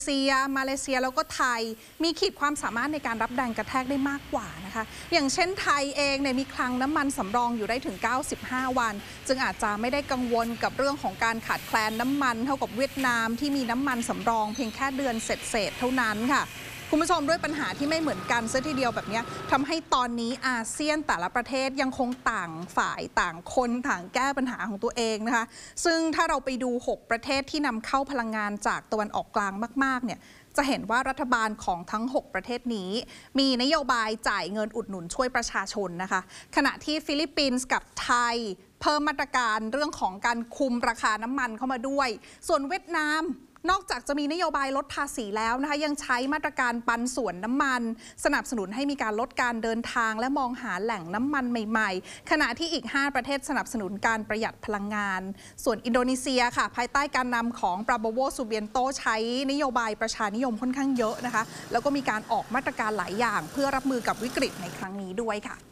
มาเลเซียแล้วก็ไทยมีขีดความสามารถในการรับแรงกระแทกได้มากกว่านะคะอย่างเช่นไทยเองเนี่ยมีคลังน้ำมันสำรองอยู่ได้ถึง95วันจึงอาจจะไม่ได้กังวลกับเรื่องของการขาดแคลนน้ำมันเท่ากับเวียดนามที่มีน้ำมันสำรองเพียงแค่เดือนเศษเท่านั้นค่ะคุณผู้ชมด้วยปัญหาที่ไม่เหมือนกันซะทีเดียวแบบนี้ทำให้ตอนนี้อาเซียนแต่ละประเทศยังคงต่างฝ่ายต่างคนต่างแก้ปัญหาของตัวเองนะคะซึ่งถ้าเราไปดู6ประเทศที่นำเข้าพลังงานจากตะวันออกกลางมากๆเนี่ยจะเห็นว่ารัฐบาลของทั้ง6ประเทศนี้มีนโยบายจ่ายเงินอุดหนุนช่วยประชาชนนะคะขณะที่ฟิลิปปินส์กับไทยเพิ่มมาตรการเรื่องของการคุมราคาน้ำมันเข้ามาด้วยส่วนเวียดนามนอกจากจะมีนโยบายลดภาษีแล้วนะคะยังใช้มาตรการปันส่วนน้ำมันสนับสนุนให้มีการลดการเดินทางและมองหาแหล่งน้ำมันใหม่ๆขณะที่อีก5ประเทศสนับสนุนการประหยัดพลังงานส่วนอินโดนีเซียค่ะภายใต้การนำของปราโบโว ซูเบียนโตใช้นโยบายประชานิยมค่อนข้างเยอะนะคะแล้วก็มีการออกมาตรการหลายอย่างเพื่อรับมือกับวิกฤตในครั้งนี้ด้วยค่ะ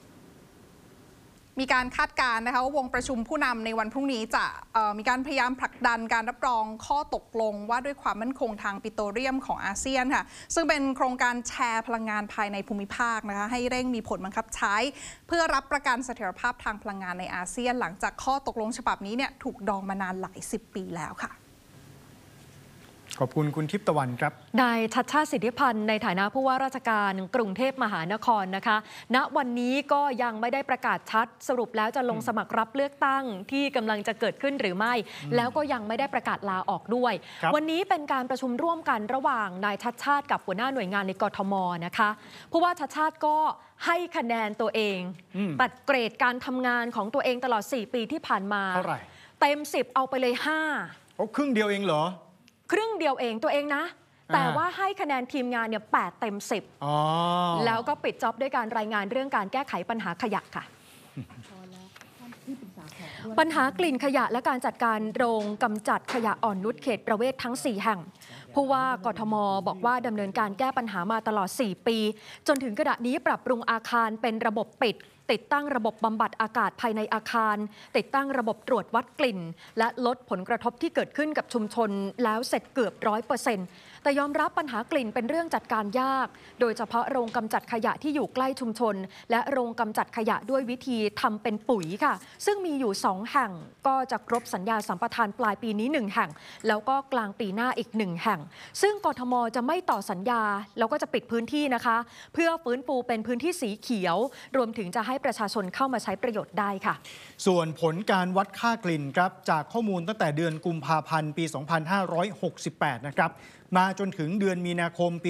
มีการคาดการณ์นะคะว่าวงประชุมผู้นำในวันพรุ่งนี้จะมีการพยายามผลักดันการรับรองข้อตกลงว่าด้วยความมั่นคงทางปิโตรเลียมของอาเซียนค่ะซึ่งเป็นโครงการแชร์พลังงานภายในภูมิภาคนะคะให้เร่งมีผลบังคับใช้เพื่อรับประกันเสถียรภาพทางพลังงานในอาเซียนหลังจากข้อตกลงฉบับนี้เนี่ยถูกดองมานานหลาย10 ปีแล้วค่ะขอบคุณคุณทิพย์ตะวันครับนายชัชชาติสิทธิพันธ์ในฐานะผู้ว่าราชการกรุงเทพมหานครนะคะณวันนี้ก็ยังไม่ได้ประกาศชัดสรุปแล้วจะลงสมัครรับเลือกตั้งที่กำลังจะเกิดขึ้นหรือไม่แล้วก็ยังไม่ได้ประกาศลาออกด้วยวันนี้เป็นการประชุมร่วมกันระหว่างนายชัชชาติกับหัวหน้าหน่วยงานในกทมนะคะผู้ว่าชัชชาติก็ให้คะแนนตัวเองตัดเกรดการทำงานของตัวเองตลอด4 ปีที่ผ่านมาเท่าไหร่เต็ม10เอาไปเลย5 โอ้ครึ่งเดียวเองเหรอครึ่งเดียวเองตัวเองนะแต่ว่าให้คะแนนทีมงานเนี่ย8 เต็ม 10แล้วก็ปิดจ็อบด้วยการรายงานเรื่องการแก้ไขปัญหาขยะค่ะปัญหากลิ่นขยะและการจัดการโรงกำจัดขยะอ่อนนุชเขตประเวศทั้ง4 แห่งผู้ว่ากทมบอกว่าดำเนินการแก้ปัญหามาตลอด4 ปีจนถึงขณะนี้ปรับปรุงอาคารเป็นระบบปิดติดตั้งระบบบำบัดอากาศภายในอาคารติดตั้งระบบตรวจวัดกลิ่นและลดผลกระทบที่เกิดขึ้นกับชุมชนแล้วเสร็จเกือบ100%แต่ยอมรับปัญหากลิ่นเป็นเรื่องจัดการยากโดยเฉพาะโรงกำจัดขยะที่อยู่ใกล้ชุมชนและโรงกำจัดขยะด้วยวิธีทำเป็นปุ๋ยค่ะซึ่งมีอยู่2 แห่งก็จะครบสัญญาสัมปทานปลายปีนี้1 แห่งแล้วก็กลางปีหน้าอีก1 แห่งซึ่งกทมจะไม่ต่อสัญญาแล้วก็จะปิดพื้นที่นะคะเพื่อฟื้นฟูเป็นพื้นที่สีเขียวรวมถึงจะให้ประชาชนเข้ามาใช้ประโยชน์ได้ค่ะส่วนผลการวัดค่ากลิ่นครับจากข้อมูลตั้งแต่เดือนกุมภาพันธ์ปี 2568 นะครับมาจนถึงเดือนมีนาคมปี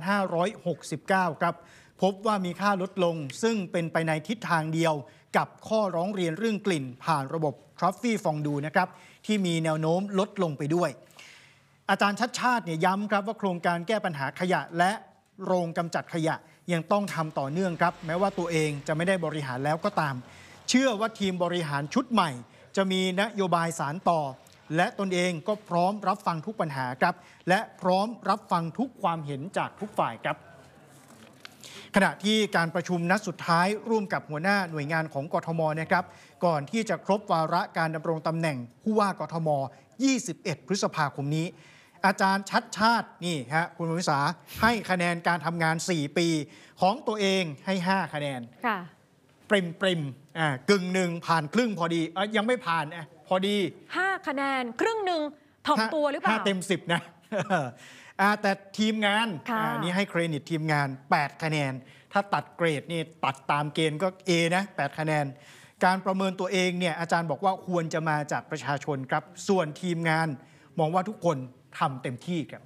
2569 ครับพบว่ามีค่าลดลงซึ่งเป็นไปในทิศทางเดียวกับข้อร้องเรียนเรื่องกลิ่นผ่านระบบ Trophy Fondue นะครับที่มีแนวโน้มลดลงไปด้วยอาจารย์ชัชชาติย้ำครับว่าโครงการแก้ปัญหาขยะและโรงกำจัดขยะยังต้องทำต่อเนื่องครับแม้ว่าตัวเองจะไม่ได้บริหารแล้วก็ตามเชื่อว่าทีมบริหารชุดใหม่จะมีนโยบายสานต่อและตนเองก็พร้อมรับฟังทุกปัญหาครับและพร้อมรับฟังทุกความเห็นจากทุกฝ่ายครับขณะที่การประชุมนัดสุดท้ายร่วมกับหัวหน้าหน่วยงานของกทมนะครับก่อนที่จะครบวาระการดำรงตำแหน่งผู้ว่ากทม 21 พฤษภาคมนี้อาจารย์ชัดชาตินี่ฮะคุณวิสาให้คะแนนการทำงาน4 ปีของตัวเองให้5 คะแนนปริมกึ่งหนึ่งผ่านครึ่งพอดียังไม่ผ่านพอดี 5 คะแนนครึ่งหนึ่งถ่อมตัวหรือเปล่า 5 เต็ม 10นะแต่ทีมงานนี่ให้เครดิตทีมงาน8 คะแนนถ้าตัดเกรดนี่ตัดตามเกณฑ์ก็ A นะ8 คะแนนการประเมินตัวเองเนี่ยอาจารย์บอกว่าควรจะมาจากประชาชนครับส่วนทีมงานมองว่าทุกคนทำเต็มที่ครับ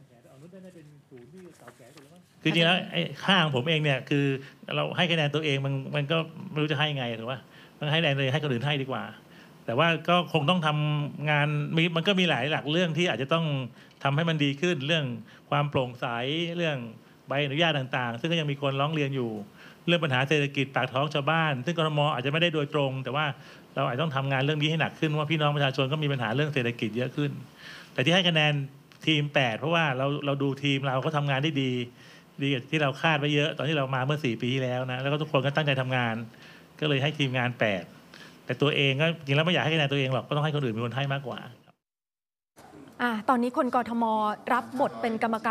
คือจริงแล้วค่าของผมเองเนี่ยคือเราให้คะแนนตัวเองมันก็ไม่รู้จะให้ไงถูกป่ะมันให้คะแนนเลยให้คนอื่นให้ดีกว่าแต่ว่าก็คงต้องทำงานมันก็มีหลายหลักเรื่องที่อาจจะต้องทำให้มันดีขึ้นเรื่องความโปร่งใสเรื่องใบอนุญาตต่างๆซึ่งก็ยังมีคนร้องเรียนอยู่เรื่องปัญหาเศรษฐกิจปากท้องชาวบ้านซึ่งกทมอาจจะไม่ได้โดยตรงแต่ว่าเราอาจจะต้องทำงานเรื่องนี้ให้หนักขึ้นว่าพี่น้องประชาชนก็มีปัญหาเรื่องเศรษฐกิจเยอะขึ้นแต่ที่ให้คะแนนทีม8เพราะว่าเราดูทีมเราก็ทำงานได้ดีกว่าที่เราคาดไว้เยอะตอนที่เรามาเมื่อ4 ปีที่แล้วนะแล้วก็ทุกคนก็ตั้งใจทำงานก็เลยให้ทีมงาน8แต่ตัวเองก็จริงแล้วไม่อยากให้คะแนนตัวเองหรอกก็ต้องให้คนอื่นเป็นคนให้มากกว่าตอนนี้คนกทมรับบทเป็นกรรมการ